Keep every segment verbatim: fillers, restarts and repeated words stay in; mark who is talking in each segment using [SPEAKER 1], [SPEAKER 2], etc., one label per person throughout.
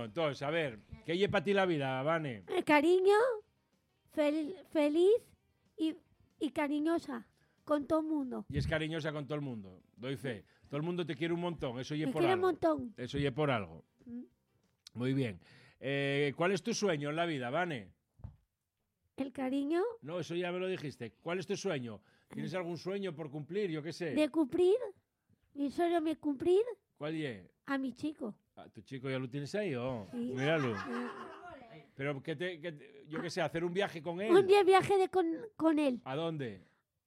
[SPEAKER 1] entonces, a ver, ¿qué lleva para ti la vida, Vane?
[SPEAKER 2] El cariño, fel- feliz y, y cariñosa con todo el mundo.
[SPEAKER 1] Y es cariñosa con todo el mundo, doy fe. Todo el mundo te quiere un montón, eso
[SPEAKER 2] Me
[SPEAKER 1] lleva por
[SPEAKER 2] quiere un
[SPEAKER 1] algo.
[SPEAKER 2] montón.
[SPEAKER 1] Eso lleva por algo.
[SPEAKER 2] Mm.
[SPEAKER 1] Muy bien. Eh, ¿Cuál es tu sueño en la vida, Vane?
[SPEAKER 2] El cariño
[SPEAKER 1] No, eso ya me lo dijiste. ¿Cuál es tu sueño? ¿Tienes algún sueño por cumplir? Yo qué sé.
[SPEAKER 2] de cumplir, mi sueño me cumplir
[SPEAKER 1] ¿Cuál es?
[SPEAKER 2] a mi chico.
[SPEAKER 1] Ah, ¿tu chico ya lo tienes ahí o?
[SPEAKER 2] Sí.
[SPEAKER 1] Míralo.
[SPEAKER 2] Eh,
[SPEAKER 1] Pero que te, que te- yo qué sé, hacer un viaje con él.
[SPEAKER 2] Un día viaje de con, con él.
[SPEAKER 1] ¿A dónde?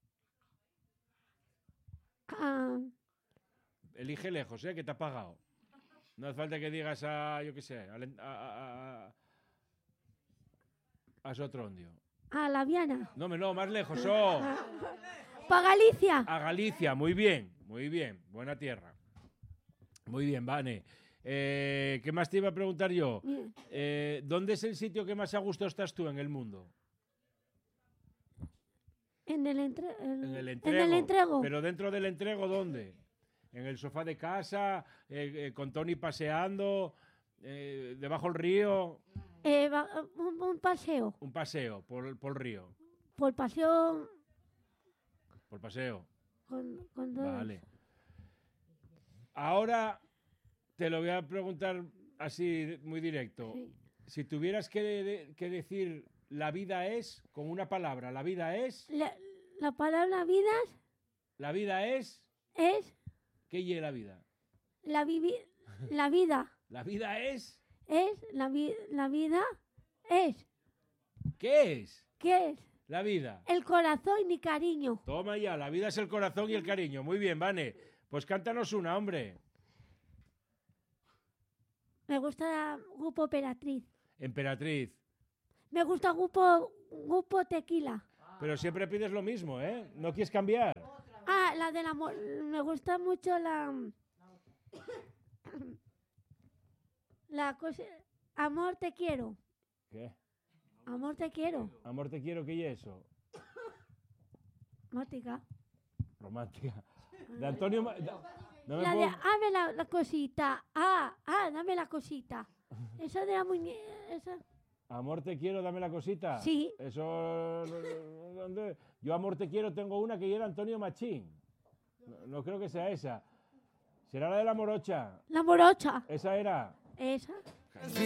[SPEAKER 2] Ah,
[SPEAKER 1] Elige lejos, ¿eh? Que te ha pagado. No hace falta que digas a, yo qué sé, a, Len- a, a, a, a Sotrondio.
[SPEAKER 2] a La Viana.
[SPEAKER 1] No, me no, más lejos, oh.
[SPEAKER 2] Para Galicia.
[SPEAKER 1] A Galicia, muy bien, muy bien, buena tierra. Muy bien, Vane. Eh, ¿Qué más te iba a preguntar yo?
[SPEAKER 2] Bien.
[SPEAKER 1] Eh, ¿Dónde es el sitio que más a gusto estás tú en el mundo?
[SPEAKER 2] En el, entre- el-
[SPEAKER 1] En el
[SPEAKER 2] en
[SPEAKER 1] entrego.
[SPEAKER 2] el entrego.
[SPEAKER 1] Pero dentro del entrego, ¿dónde? En el sofá de casa, eh, eh, con Tony paseando, eh, debajo del río,
[SPEAKER 2] Eh, va- un, un paseo.
[SPEAKER 1] un paseo por, por el río,
[SPEAKER 2] Por paseo
[SPEAKER 1] por paseo.
[SPEAKER 2] con, con dos.
[SPEAKER 1] Vale. Ahora te lo voy a preguntar así muy directo.
[SPEAKER 2] Sí.
[SPEAKER 1] Si tuvieras que, de- que decir la vida es, con una palabra, la vida es,
[SPEAKER 2] La, la palabra vidas
[SPEAKER 1] la vida es,
[SPEAKER 2] es
[SPEAKER 1] ¿qué es la vida?
[SPEAKER 2] la, vivi- la vida.
[SPEAKER 1] La vida es,
[SPEAKER 2] Es la, vi- la vida es.
[SPEAKER 1] ¿qué es?
[SPEAKER 2] ¿Qué es?
[SPEAKER 1] La vida.
[SPEAKER 2] El corazón y mi cariño.
[SPEAKER 1] Toma ya, la vida es el corazón y el cariño. Muy bien, Vane. Pues cántanos una, hombre.
[SPEAKER 2] Me gusta Grupo Emperatriz.
[SPEAKER 1] Emperatriz.
[SPEAKER 2] Me gusta Grupo, grupo Tequila.
[SPEAKER 1] Pero siempre pides lo mismo, ¿eh? ¿No quieres cambiar?
[SPEAKER 2] Ah, la del amor. Me gusta mucho la... La cosa... Amor, te quiero.
[SPEAKER 1] ¿Qué?
[SPEAKER 2] Amor, te quiero.
[SPEAKER 1] Amor, te quiero, ¿qué es eso?
[SPEAKER 2] Mótica.
[SPEAKER 1] Romántica. De Antonio... Ma- da- no me
[SPEAKER 2] La de,
[SPEAKER 1] puedo-
[SPEAKER 2] dame la, la cosita. Ah, ah, dame la cosita. Esa de la muñeca.
[SPEAKER 1] Amor, te quiero, dame la cosita.
[SPEAKER 2] Sí.
[SPEAKER 1] Eso... ¿dónde? Yo, amor, te quiero, tengo una que era Antonio Machín. No, no creo que sea esa. ¿Será la de la morocha?
[SPEAKER 2] La morocha.
[SPEAKER 1] ¿Esa era?
[SPEAKER 2] Esa.